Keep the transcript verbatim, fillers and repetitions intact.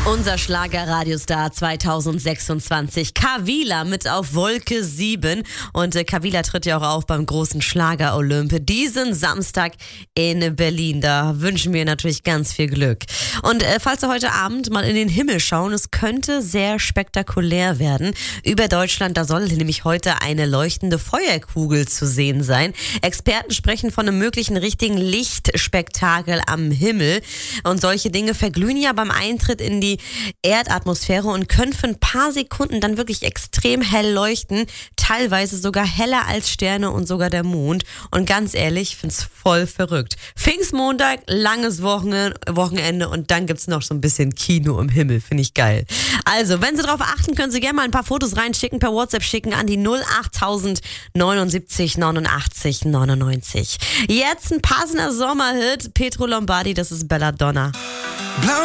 Unser Schlager-Radiostar zweitausendsechsundzwanzig, Kavila mit auf Wolke sieben. Und äh, Kavila tritt ja auch auf beim großen Schlager-Olymp diesen Samstag in Berlin. Da wünschen wir natürlich ganz viel Glück. Und äh, falls Sie heute Abend mal in den Himmel schauen, es könnte sehr spektakulär werden. Über Deutschland, da soll nämlich heute eine leuchtende Feuerkugel zu sehen sein. Experten sprechen von einem möglichen richtigen Lichtspektakel am Himmel. Und solche Dinge verglühen ja beim Eintritt in die Erdatmosphäre und können für ein paar Sekunden dann wirklich extrem hell leuchten, teilweise sogar heller als Sterne und sogar der Mond. Und ganz ehrlich, ich finde es voll verrückt. Pfingstmontag, langes Wochenende und dann gibt's noch so ein bisschen Kino im Himmel, finde ich geil. Also, wenn Sie darauf achten, können Sie gerne mal ein paar Fotos reinschicken, per WhatsApp schicken an die null achttausend neunundsiebzig neunundachtzig neunundneunzig. Jetzt ein passender Sommerhit, Pietro Lombardi, das ist Belladonna.